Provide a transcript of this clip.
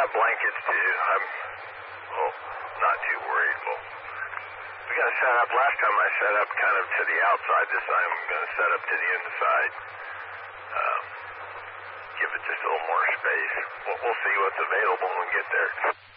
got blankets too. I'm, well, not too worried. Well, we got to set up. Last time I set up kind of to the outside. This time I'm going to set up to the inside. Give it just a little more space. We'll see what's available when we get there.